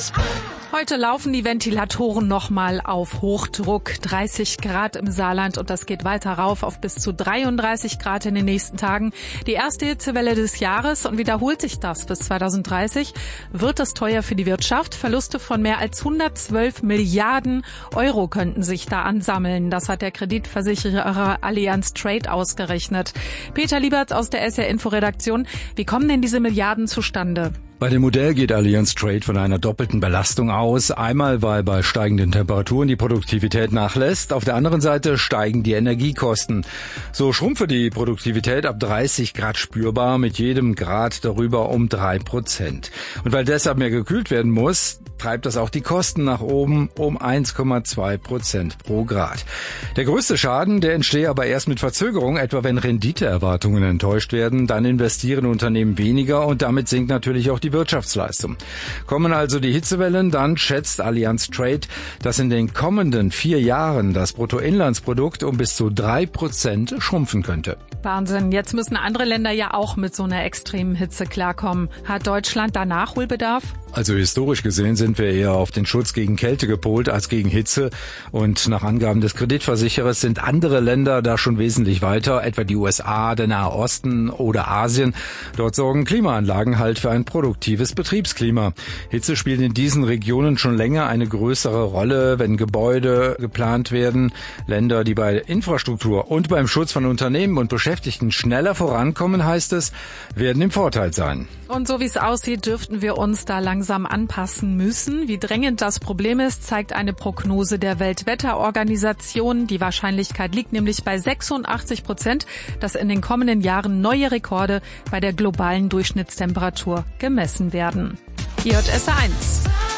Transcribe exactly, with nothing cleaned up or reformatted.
Heute laufen die Ventilatoren nochmal auf Hochdruck. dreißig Grad im Saarland und das geht weiter rauf auf bis zu dreiunddreißig Grad in den nächsten Tagen. Die erste Hitzewelle des Jahres und wiederholt sich das bis zweitausenddreißig. Wird es teuer für die Wirtschaft? Verluste von mehr als hundertzwölf Milliarden Euro könnten sich da ansammeln. Das hat der Kreditversicherer Allianz Trade ausgerechnet. Peter Lieberts aus der S R-Info-Redaktion. Wie kommen denn diese Milliarden zustande? Bei dem Modell geht Allianz Trade von einer doppelten Belastung aus. Einmal, weil bei steigenden Temperaturen die Produktivität nachlässt. Auf der anderen Seite steigen die Energiekosten. So schrumpfe die Produktivität ab dreißig Grad spürbar, mit jedem Grad darüber um drei Prozent. Und weil deshalb mehr gekühlt werden muss, treibt das auch die Kosten nach oben um eins Komma zwei Prozent pro Grad. Der größte Schaden, der entstehe aber erst mit Verzögerung, etwa wenn Renditeerwartungen enttäuscht werden. Dann investieren Unternehmen weniger und damit sinkt natürlich auch die Wirtschaftsleistung. Kommen also die Hitzewellen, dann schätzt Allianz Trade, dass in den kommenden vier Jahren das Bruttoinlandsprodukt um bis zu drei Prozent schrumpfen könnte. Wahnsinn. Jetzt müssen andere Länder ja auch mit so einer extremen Hitze klarkommen. Hat Deutschland da Nachholbedarf? Also historisch gesehen sind wir eher auf den Schutz gegen Kälte gepolt als gegen Hitze. Und nach Angaben des Kreditversicherers sind andere Länder da schon wesentlich weiter, etwa die U S A, der Nahe Osten oder Asien. Dort sorgen Klimaanlagen halt für ein produktives Betriebsklima. Hitze spielt in diesen Regionen schon länger eine größere Rolle, wenn Gebäude geplant werden. Länder, die bei Infrastruktur und beim Schutz von Unternehmen und Beschäftigten schneller vorankommen, heißt es, werden im Vorteil sein. Und so wie es aussieht, dürften wir uns da langsam anpassen müssen. Wie drängend das Problem ist, zeigt eine Prognose der Weltwetterorganisation. Die Wahrscheinlichkeit liegt nämlich bei sechsundachtzig Prozent, dass in den kommenden Jahren neue Rekorde bei der globalen Durchschnittstemperatur gemessen werden. J S eins.